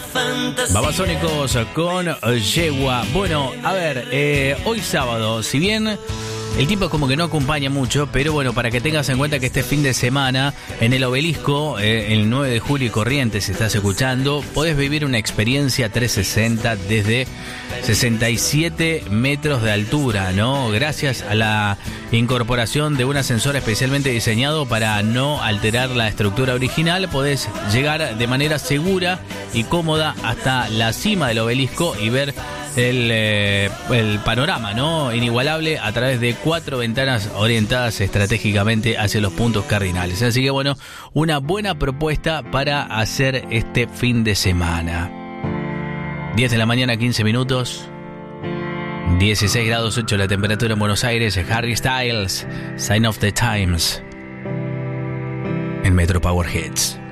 Babasónicos con Yegua. Bueno, a ver, hoy sábado, si bien el tiempo como que no acompaña mucho, pero bueno, para que tengas en cuenta que este fin de semana en el Obelisco, el 9 de julio y Corrientes, si estás escuchando, podés vivir una experiencia 360 desde 67 metros de altura, ¿no? Gracias a la incorporación de un ascensor especialmente diseñado para no alterar la estructura original, podés llegar de manera segura y cómoda hasta la cima del Obelisco y ver el panorama, ¿no? Inigualable a través de 4 ventanas orientadas estratégicamente hacia los puntos cardinales. Así que bueno, una buena propuesta para hacer este fin de semana. 10 de la mañana, 15 minutos. 16 grados 8 la temperatura en Buenos Aires. Harry Styles, Sign of the Times. En Metro Power Hits.